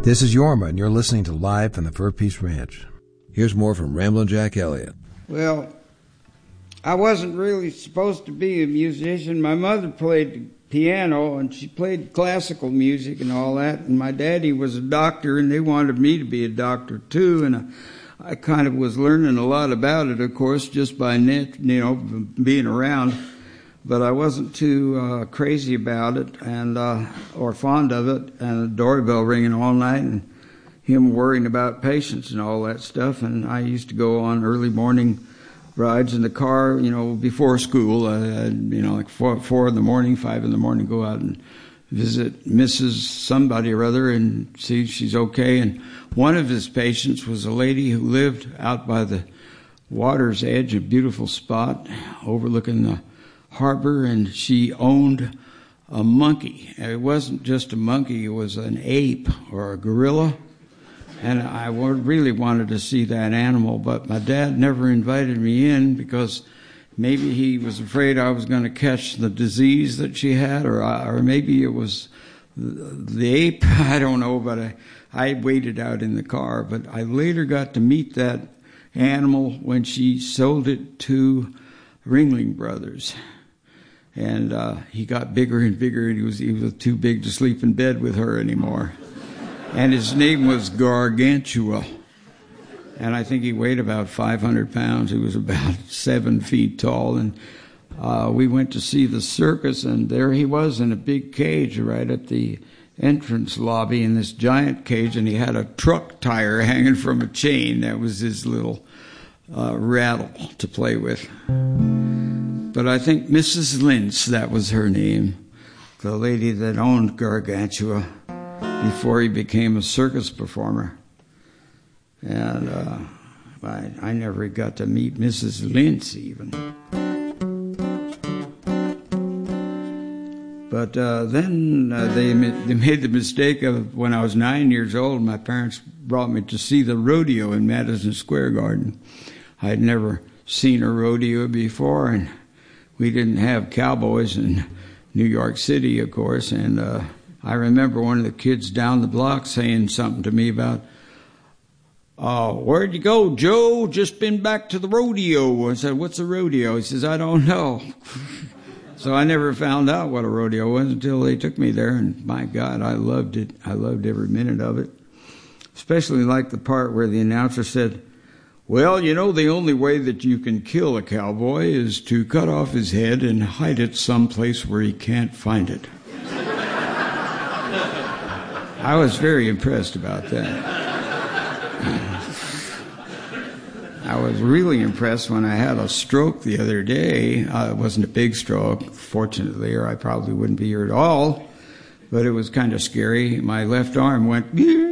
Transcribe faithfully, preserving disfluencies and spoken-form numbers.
This is Yorma, and you're listening to Live from the Fur Peace Ranch. Here's more from Ramblin' Jack Elliott. Well, I wasn't really supposed to be a musician. My mother played the piano, and she played classical music and all that, and my daddy was a doctor, and they wanted me to be a doctor too, and I, I kind of was learning a lot about it, of course, just by net, you know, being around. But I wasn't too uh, crazy about it, and uh, or fond of it, and the doorbell ringing all night, and him worrying about patients and all that stuff. And I used to go on early morning rides in the car, you know, before school. Uh, you know, like four, four in the morning, five in the morning, go out and visit Missus Somebody or other and see if she's okay. And one of his patients was a lady who lived out by the water's edge, a beautiful spot overlooking the harbor, and she owned a monkey. It wasn't just a monkey, it was an ape or a gorilla, and I really wanted to see that animal, but my dad never invited me in because maybe he was afraid I was going to catch the disease that she had, or or maybe it was the ape, I don't know, but I, I waited out in the car. But I later got to meet that animal when she sold it to Ringling Brothers. And uh, he got bigger and bigger, and he was, he was too big to sleep in bed with her anymore. And his name was Gargantua. And I think he weighed about five hundred pounds. He was about seven feet tall. And uh, we went to see the circus, and there he was in a big cage right at the entrance lobby in this giant cage, and he had a truck tire hanging from a chain. That was his little uh, rattle to play with. But I think Missus Lintz, that was her name, the lady that owned Gargantua before he became a circus performer. And uh, I, I never got to meet Missus Lintz even. But uh, then uh, they, they made the mistake of, when I was nine years old, my parents brought me to see the rodeo in Madison Square Garden. I had never seen a rodeo before, and we didn't have cowboys in New York City, of course, and uh, I remember one of the kids down the block saying something to me about, uh, where'd you go, Joe? Just been back to the rodeo. I said, what's a rodeo? He says, I don't know. So I never found out what a rodeo was until they took me there, and my God, I loved it. I loved every minute of it, especially like the part where the announcer said, well, you know, the only way that you can kill a cowboy is to cut off his head and hide it someplace where he can't find it. I was very impressed about that. I was really impressed when I had a stroke the other day. Uh, it wasn't a big stroke, fortunately, or I probably wouldn't be here at all, but it was kind of scary. My left arm went